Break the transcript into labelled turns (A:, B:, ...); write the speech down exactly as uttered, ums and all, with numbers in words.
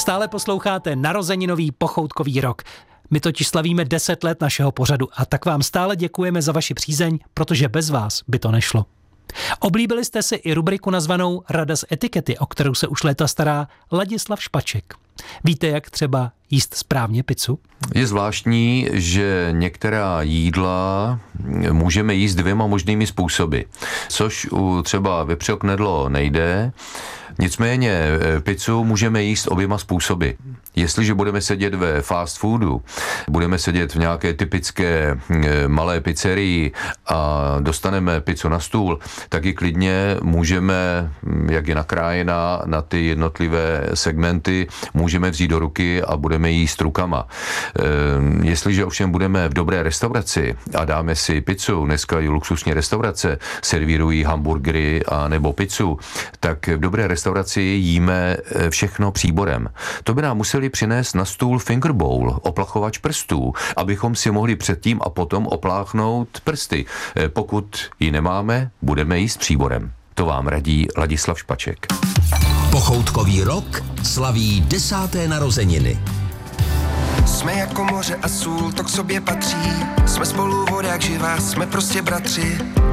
A: Stále posloucháte narozeninový pochoutkový rok. My totiž slavíme deset let našeho pořadu a tak vám stále děkujeme za vaši přízeň, protože bez vás by to nešlo. Oblíbili jste si i rubriku nazvanou Rada z etikety, o kterou se už léta stará Ladislav Špaček. Víte, jak třeba jíst správně pizzu?
B: Je zvláštní, že některá jídla můžeme jíst dvěma možnými způsoby, což u třeba vepřového knedlo nejde. Nicméně pizzu můžeme jíst oběma způsoby. Jestliže budeme sedět ve fast foodu, budeme sedět v nějaké typické malé pizzerii a dostaneme pizzu na stůl, tak ji klidně můžeme, jak je nakrájená na ty jednotlivé segmenty, můžeme vzít do ruky a budeme jíst rukama. Jestliže ovšem budeme v dobré restauraci a dáme si pizzu, dneska i luxusní restaurace servírují hamburgery a nebo pizzu, tak v dobré restauraci jíme všechno příborem. To by nám museli přinést na stůl finger bowl, oplachovač prstů, abychom si mohli předtím a potom opláchnout prsty. Pokud ji nemáme, budeme jíst příborem. To vám radí Ladislav Špaček.
C: Pochoutkový rok slaví desáté narozeniny.
D: Jsme jako moře a sůl, to k sobě patří. Jsme spolu voda jak živá, jsme prostě bratři.